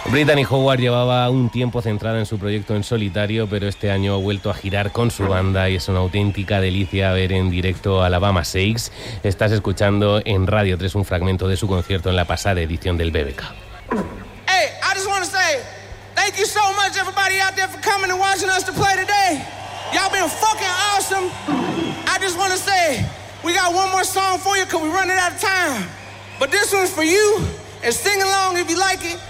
Brittany Howard llevaba un tiempo centrada en su proyecto en solitario, pero este año ha vuelto a girar con su banda y es una auténtica delicia ver en directo a Alabama Shakes. Estás escuchando en Radio 3 un fragmento de su concierto en la pasada edición del BBK. Hey, I just want to say thank you so much everybody out there for coming and watching us to play today. Y'all been fucking awesome. I just want to say we got one more song for you because we're running out of time. But this one's for you, and sing along if you like it.